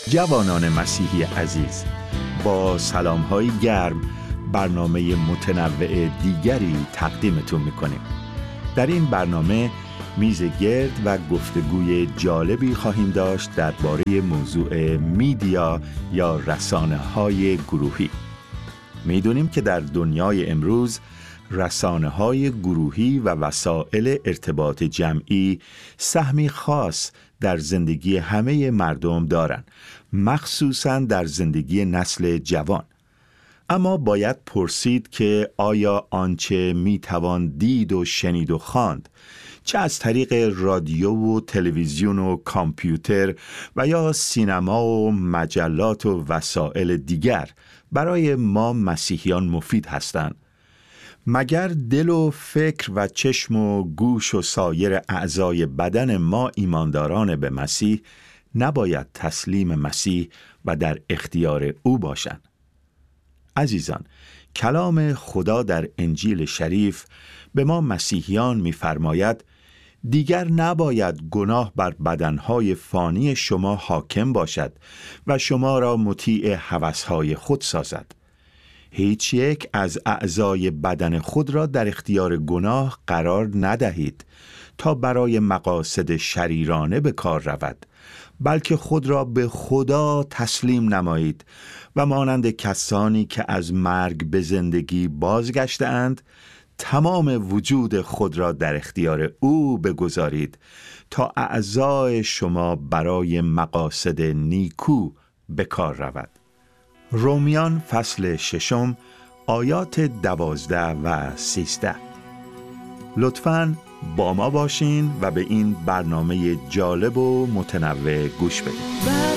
جوانان مسیحی عزیز، با سلام‌های گرم برنامه متنوع دیگری تقدیمتون می‌کنیم. در این برنامه میز گرد و گفتگوی جالبی خواهیم داشت درباره موضوع میدیا یا رسانه‌های گروهی. میدونیم که در دنیای امروز رسانه‌های گروهی و وسایل ارتباط جمعی سهمی خاص در زندگی همه مردم دارند، مخصوصاً در زندگی نسل جوان. اما باید پرسید که آیا آنچه میتوان دید و شنید و خواند، چه از طریق رادیو و تلویزیون و کامپیوتر و یا سینما و مجلات و وسایل دیگر، برای ما مسیحیان مفید هستند؟ مگر دل و فکر و چشم و گوش و سایر اعضای بدن ما ایمانداران به مسیح نباید تسلیم مسیح و در اختیار او باشند؟ عزیزان، کلام خدا در انجیل شریف به ما مسیحیان می‌فرماید دیگر نباید گناه بر بدنهای فانی شما حاکم باشد و شما را مطیع هوسهای خود سازد. هیچ یک از اعضای بدن خود را در اختیار گناه قرار ندهید تا برای مقاصد شریرانه به کار رود، بلکه خود را به خدا تسلیم نمایید و مانند کسانی که از مرگ به زندگی بازگشته‌اند، تمام وجود خود را در اختیار او بگذارید تا اعضای شما برای مقاصد نیکو به کار رود. رومیان فصل 6 آیات 12 و 13. لطفاً با ما باشین و به این برنامه جالب و متنوع گوش بدید.